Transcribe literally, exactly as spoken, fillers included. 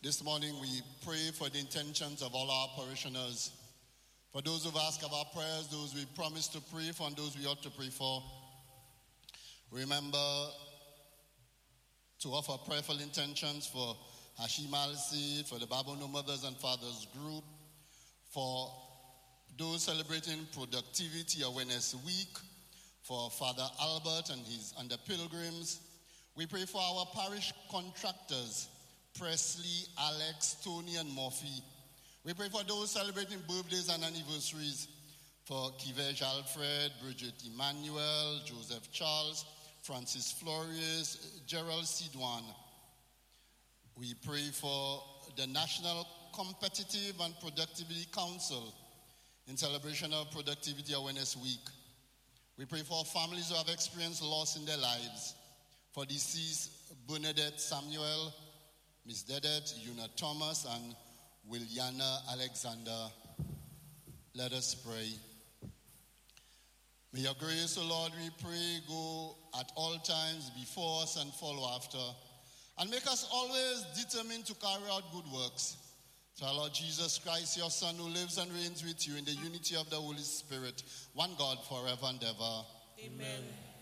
This morning we pray for the intentions of all our parishioners. For those who've asked of our prayers, those we promised to pray for, and those we ought to pray for. Remember to offer prayerful intentions for Hashim Al-Sid, for the Babono Mothers and Fathers group, for those celebrating Productivity Awareness Week, for Father Albert and his and the pilgrims. We pray for our parish contractors, Presley, Alex, Tony, and Murphy. We pray for those celebrating birthdays and anniversaries, for Kivej Alfred, Bridget Emmanuel, Joseph Charles, Francis Flores, Gerald Sidwan. We pray for the National Competitive and Productivity Council in celebration of Productivity Awareness Week. We pray for families who have experienced loss in their lives, for deceased Bernadette Samuel, Miss Dedet, Una Thomas, and Williana Alexander. Let us pray. May your grace, O Lord, we pray, go at all times before us and follow after, and make us always determined to carry out good works. So our Lord Jesus Christ, your Son, who lives and reigns with you in the unity of the Holy Spirit, one God forever and ever. Amen.